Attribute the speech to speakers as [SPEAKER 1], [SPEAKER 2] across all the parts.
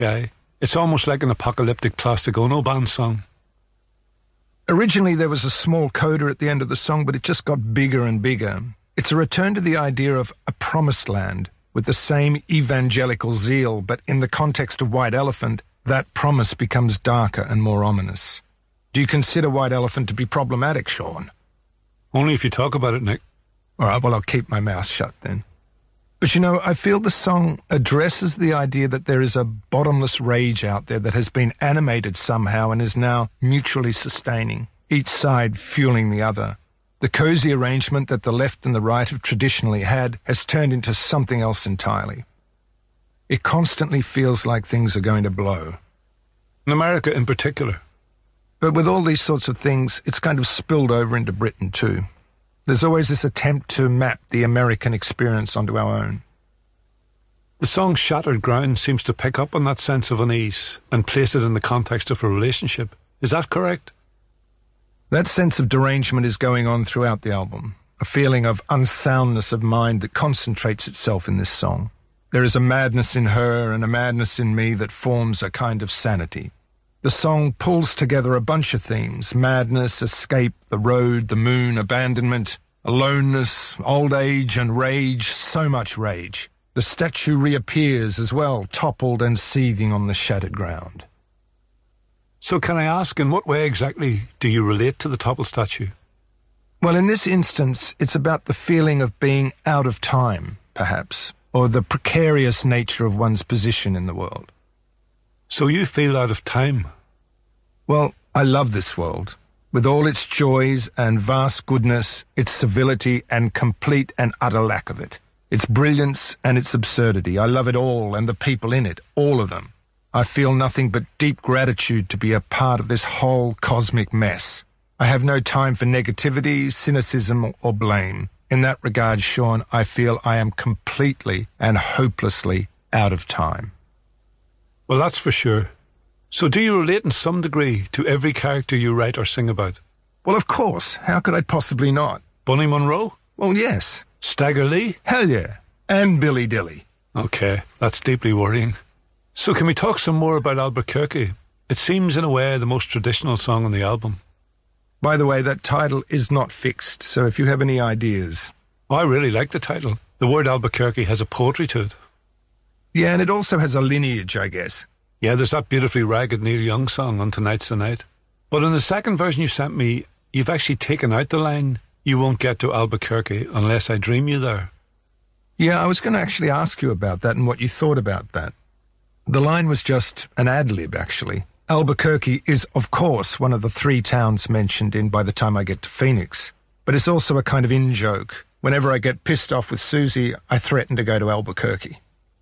[SPEAKER 1] Yeah, it's almost like an apocalyptic Plastic Ono Band song.
[SPEAKER 2] Originally there was a small coda at the end of the song, but it just got bigger and bigger. It's a return to the idea of a promised land with the same evangelical zeal, but in the context of White Elephant, that promise becomes darker and more ominous. Do you consider White Elephant to be problematic, Sean?
[SPEAKER 1] Only if you talk about it, Nick.
[SPEAKER 2] All right, well, I'll keep my mouth shut then. But you know, I feel the song addresses the idea that there is a bottomless rage out there that has been animated somehow and is now mutually sustaining, each side fueling the other. The cozy arrangement that the left and the right have traditionally had has turned into something else entirely. It constantly feels like things are going to blow.
[SPEAKER 1] In America in particular.
[SPEAKER 2] But with all these sorts of things, it's kind of spilled over into Britain too. There's always this attempt to map the American experience onto our own.
[SPEAKER 1] The song Shattered Ground seems to pick up on that sense of unease and place it in the context of a relationship. Is that correct?
[SPEAKER 2] That sense of derangement is going on throughout the album, a feeling of unsoundness of mind that concentrates itself in this song. There is a madness in her and a madness in me that forms a kind of sanity. The song pulls together a bunch of themes: madness, escape, the road, the moon, abandonment, aloneness, old age and rage, so much rage. The statue reappears as well, toppled and seething on the shattered ground.
[SPEAKER 1] So can I ask, in what way exactly do you relate to the toppled statue?
[SPEAKER 2] Well, in this instance, it's about the feeling of being out of time, perhaps, or the precarious nature of one's position in the world.
[SPEAKER 1] So you feel out of time?
[SPEAKER 2] Well, I love this world, with all its joys and vast goodness, its civility and complete and utter lack of it, its brilliance and its absurdity. I love it all and the people in it, all of them. I feel nothing but deep gratitude to be a part of this whole cosmic mess. I have no time for negativity, cynicism, or blame. In that regard, Sean, I feel I am completely and hopelessly out of time.
[SPEAKER 1] Well, that's for sure. So do you relate in some degree to every character you write or sing about?
[SPEAKER 2] Well, of course. How could I possibly not?
[SPEAKER 1] Bunny Munro?
[SPEAKER 2] Well, yes.
[SPEAKER 1] Stagger Lee?
[SPEAKER 2] Hell yeah. And Billy Dilly.
[SPEAKER 1] Okay, that's deeply worrying. So can we talk some more about Albuquerque? It seems in a way the most traditional song on the album.
[SPEAKER 2] By the way, that title is not fixed, so if you have any ideas...
[SPEAKER 1] Oh, I really like the title. The word Albuquerque has a poetry to it.
[SPEAKER 2] Yeah, and it also has a lineage, I guess.
[SPEAKER 1] Yeah, there's that beautifully ragged Neil Young song, On Tonight's the Night. But in the second version you sent me, you've actually taken out the line, "You won't get to Albuquerque unless I dream you there."
[SPEAKER 2] Yeah, I was going to actually ask you about that and what you thought about that. The line was just an ad-lib, actually. Albuquerque is, of course, one of the 3 towns mentioned in By the Time I Get to Phoenix. But it's also a kind of in-joke. Whenever I get pissed off with Susie, I threaten to go to Albuquerque.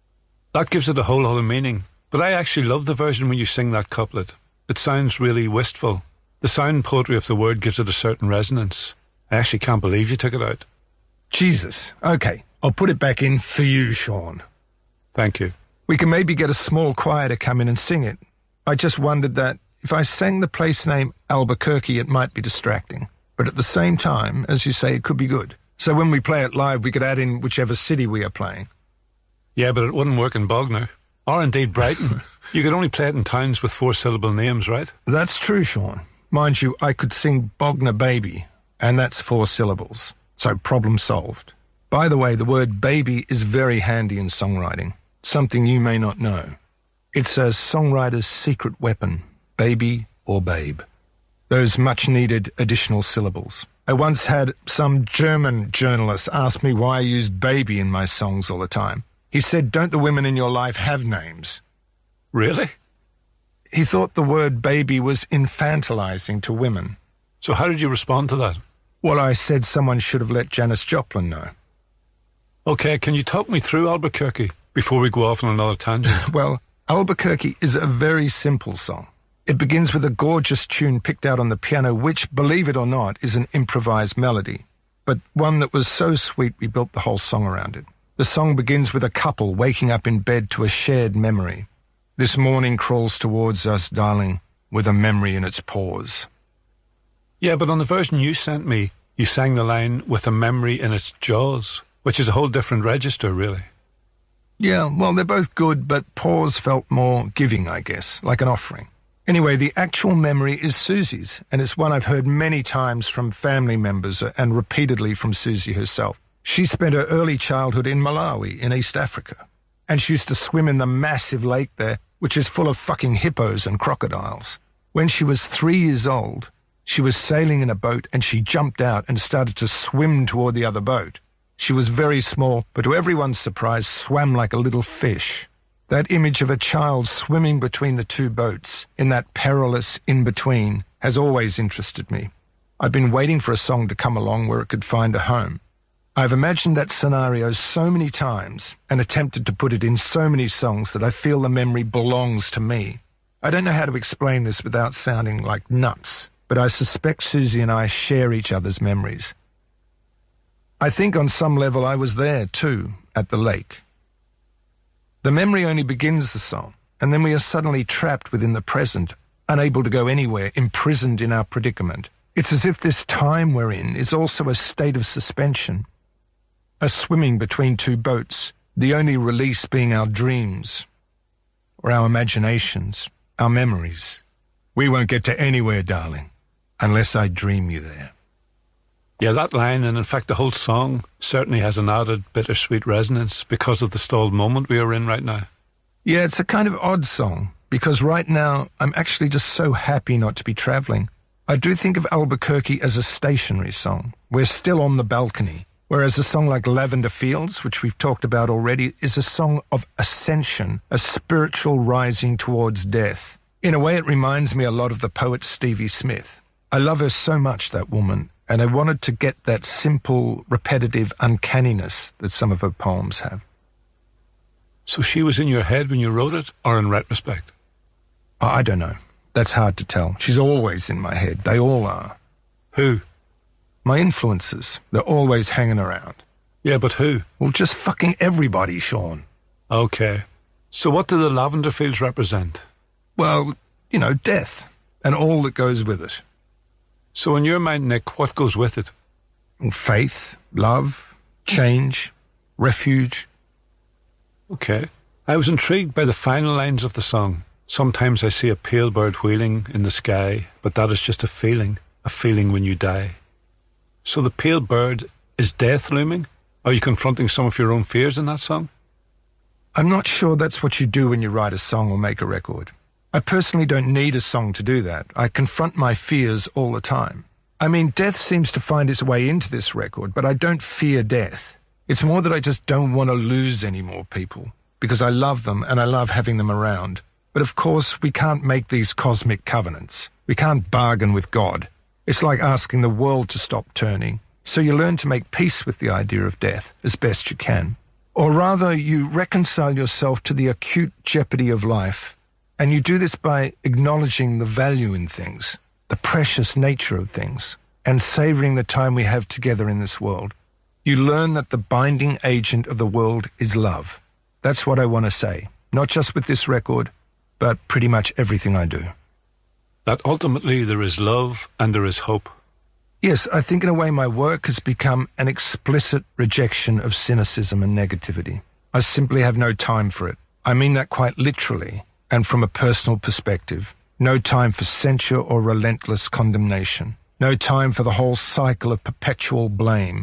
[SPEAKER 1] That gives it a whole other meaning. But I actually love the version when you sing that couplet. It sounds really wistful. The sound poetry of the word gives it a certain resonance. I actually can't believe you took it out.
[SPEAKER 2] Jesus. Okay, I'll put it back in for you, Sean.
[SPEAKER 1] Thank you.
[SPEAKER 2] We can maybe get a small choir to come in and sing it. I just wondered that if I sang the place name Albuquerque, it might be distracting. But at the same time, as you say, it could be good. So when we play it live, we could add in whichever city we are playing.
[SPEAKER 1] Yeah, but it wouldn't work in Bognor. Or indeed Brighton. You could only play it in towns with 4-syllable names, right?
[SPEAKER 2] That's true, Sean. Mind you, I could sing Bognor Baby, and that's 4 syllables. So problem solved. By the way, the word baby is very handy in songwriting. Something you may not know. It's a songwriter's secret weapon, baby or babe. Those much-needed additional syllables. I once had some German journalist ask me why I use baby in my songs all the time. He said, "Don't the women in your life have names?"
[SPEAKER 1] Really?
[SPEAKER 2] He thought the word baby was infantilizing to women.
[SPEAKER 1] So how did you respond to that?
[SPEAKER 2] Well, I said someone should have let Janis Joplin know.
[SPEAKER 1] Okay, can you talk me through Albuquerque before we go off on another tangent?
[SPEAKER 2] Well, Albuquerque is a very simple song. It begins with a gorgeous tune picked out on the piano, which, believe it or not, is an improvised melody, but one that was so sweet we built the whole song around it. The song begins with a couple waking up in bed to a shared memory. This morning crawls towards us, darling, with a memory in its paws.
[SPEAKER 1] Yeah, but on the version you sent me, you sang the line with a memory in its jaws, which is a whole different register, really.
[SPEAKER 2] Yeah, well, they're both good, but Paws felt more giving, I guess, like an offering. Anyway, the actual memory is Susie's, and it's one I've heard many times from family members and repeatedly from Susie herself. She spent her early childhood in Malawi, in East Africa, and she used to swim in the massive lake there, which is full of fucking hippos and crocodiles. When she was 3 years old, she was sailing in a boat and she jumped out and started to swim toward the other boat. She was very small, but to everyone's surprise, swam like a little fish. That image of a child swimming between the two boats, in that perilous in-between, has always interested me. I've been waiting for a song to come along where it could find a home. I've imagined that scenario so many times and attempted to put it in so many songs that I feel the memory belongs to me. I don't know how to explain this without sounding like nuts, but I suspect Susie and I share each other's memories. I think on some level I was there too, at the lake. The memory only begins the song, and then we are suddenly trapped within the present, unable to go anywhere, imprisoned in our predicament. It's as if this time we're in is also a state of suspension, a swimming between two boats, the only release being our dreams, or our imaginations, our memories. We won't get to anywhere, darling, unless I dream you there.
[SPEAKER 1] Yeah, that line, and in fact the whole song, certainly has an added bittersweet resonance because of the stalled moment we are in right now.
[SPEAKER 2] Yeah, it's a kind of odd song, because right now I'm actually just so happy not to be travelling. I do think of Albuquerque as a stationary song. We're still on the balcony, whereas a song like Lavender Fields, which we've talked about already, is a song of ascension, a spiritual rising towards death. In a way, it reminds me a lot of the poet Stevie Smith. I love her so much, that woman, and I wanted to get that simple, repetitive uncanniness that some of her poems have.
[SPEAKER 1] So she was in your head when you wrote it, or in retrospect?
[SPEAKER 2] I don't know. That's hard to tell. She's always in my head. They all are.
[SPEAKER 1] Who?
[SPEAKER 2] My influences. They're always hanging around.
[SPEAKER 1] Yeah, but who?
[SPEAKER 2] Well, just fucking everybody, Sean.
[SPEAKER 1] Okay. So what do the lavender fields represent?
[SPEAKER 2] Well, you know, death, and all that goes with it.
[SPEAKER 1] So in your mind, Nick, what goes with it?
[SPEAKER 2] Faith, love, change, refuge.
[SPEAKER 1] Okay. I was intrigued by the final lines of the song. Sometimes I see a pale bird wheeling in the sky, but that is just a feeling when you die. So the pale bird, is death looming? Are you confronting some of your own fears in that song?
[SPEAKER 2] I'm not sure that's what you do when you write a song or make a record. I personally don't need a song to do that. I confront my fears all the time. I mean, death seems to find its way into this record, but I don't fear death. It's more that I just don't want to lose any more people, because I love them and I love having them around. But of course, we can't make these cosmic covenants. We can't bargain with God. It's like asking the world to stop turning. So you learn to make peace with the idea of death as best you can. Or rather, you reconcile yourself to the acute jeopardy of life. And you do this by acknowledging the value in things, the precious nature of things, and savoring the time we have together in this world. You learn that the binding agent of the world is love. That's what I want to say, not just with this record, but pretty much everything I do.
[SPEAKER 1] That ultimately there is love and there is hope.
[SPEAKER 2] Yes, I think in a way my work has become an explicit rejection of cynicism and negativity. I simply have no time for it. I mean that quite literally. And from a personal perspective, no time for censure or relentless condemnation. No time for the whole cycle of perpetual blame.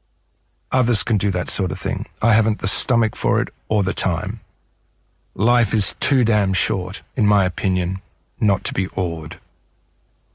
[SPEAKER 2] Others can do that sort of thing. I haven't the stomach for it or the time. Life is too damn short, in my opinion, not to be awed.